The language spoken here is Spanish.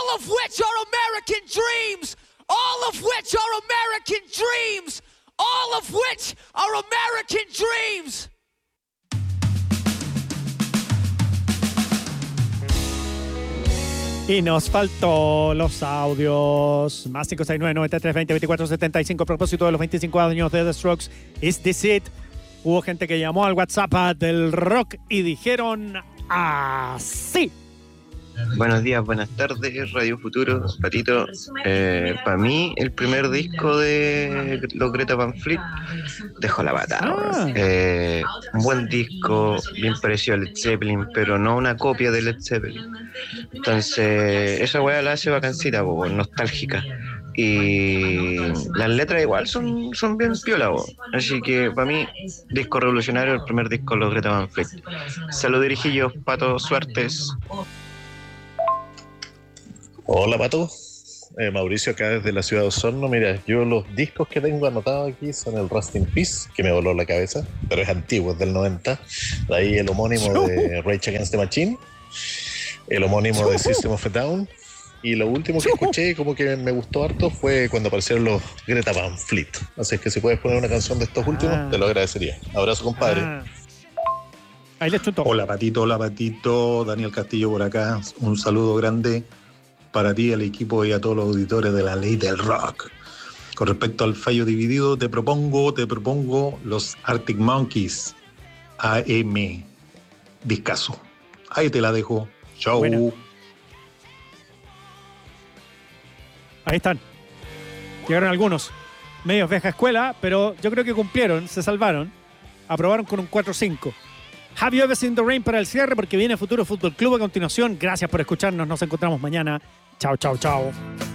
all of which are American dreams, all of which are American dreams, all of which are American dreams. Y nos faltó los audios. Más 569-9320-2475. A propósito de los 25 años de The Strokes, Is This It? Hubo gente que llamó al WhatsApp del rock y dijeron así. Buenos días, buenas tardes, Radio Futuro, Patito. Para mí, el primer disco de los Greta Van Fleet dejó la patada. Un buen disco, bien parecido a Led Zeppelin, pero no una copia de Led Zeppelin. Entonces, esa weá la hace bacancita, nostálgica. Y las letras igual son bien piola, así que para mí, disco revolucionario, el primer disco de los Greta Van Fleet. Saludos, dirigillos, Pato, suertes. Hola, Pato. Mauricio acá desde la ciudad de Osorno. Mira, yo los discos que tengo anotados aquí son el Rust in Peace, que me voló la cabeza, pero es antiguo, es del 90. De ahí el homónimo de Rage Against the Machine, el homónimo de System of a Down, y lo último que escuché como que me gustó harto fue cuando aparecieron los Greta Van Fleet. Así es que si puedes poner una canción de estos últimos, te lo agradecería. Abrazo, compadre. Ahí les chutó. Hola, Patito. Daniel Castillo por acá. Un saludo grande para ti, al equipo y a todos los auditores de La Ley del Rock. Con respecto al fallo dividido, te propongo los Arctic Monkeys AM. Discaso. Ahí te la dejo. Chau. Bueno. Ahí están. Llegaron algunos. Medios vieja escuela, pero yo creo que cumplieron, se salvaron. Aprobaron con un 4-5. Have You Ever Seen the Rain para el cierre, porque viene Futuro Fútbol Club a continuación. Gracias por escucharnos. Nos encontramos mañana. Chao.